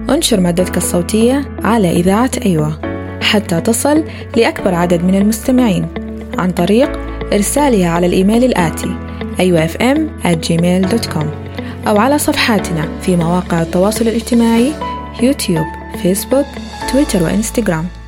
انشر مادتك الصوتية على إذاعة أيوة حتى تصل لأكبر عدد من المستمعين عن طريق إرسالها على الإيميل الآتي aywafm@gmail.com أو على صفحاتنا في مواقع التواصل الاجتماعي يوتيوب، فيسبوك، تويتر وإنستغرام.